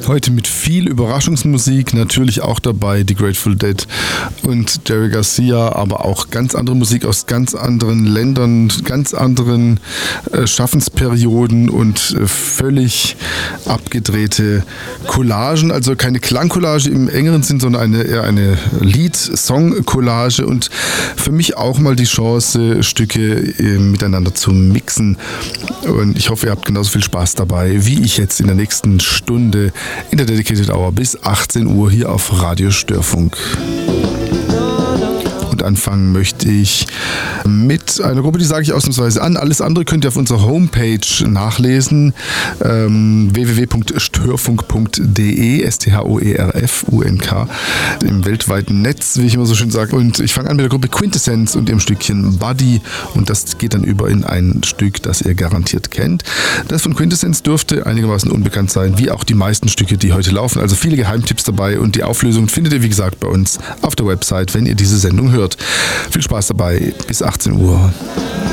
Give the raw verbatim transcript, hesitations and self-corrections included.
Heute mit viel Überraschungsmusik, natürlich auch dabei die Grateful Dead und Jerry Garcia, aber auch ganz andere Musik aus ganz anderen Ländern, ganz anderen äh, Schaffensperioden und äh, völlig abgedrehte Collagen, also keine Klangcollage im engeren Sinn, sondern eine, eher eine Lied-Song-Collage und für mich auch mal die Chance, Stücke äh, miteinander zu mixen. Und ich hoffe, ihr habt genauso viel Spaß dabei, wie ich jetzt in der nächsten Stunde in der Dedicated Hour bis achtzehn Uhr hier auf Radio Störfunk. Und anfangen möchte ich mit einer Gruppe, die sage ich ausnahmsweise an. Alles andere könnt ihr auf unserer Homepage nachlesen. Ähm, w w w punkt störfunk punkt d e, S T H O E R F U N K, im weltweiten Netz, wie ich immer so schön sage. Und ich fange an mit der Gruppe Quintessence und ihrem Stückchen Buddy. Und das geht dann über in ein Stück, das ihr garantiert kennt. Das von Quintessence dürfte einigermaßen unbekannt sein, wie auch die meisten Stücke, die heute laufen. Also viele Geheimtipps dabei und die Auflösung findet ihr, wie gesagt, bei uns auf der Website, wenn ihr diese Sendung hört. Viel Spaß dabei, bis achtzehn Uhr.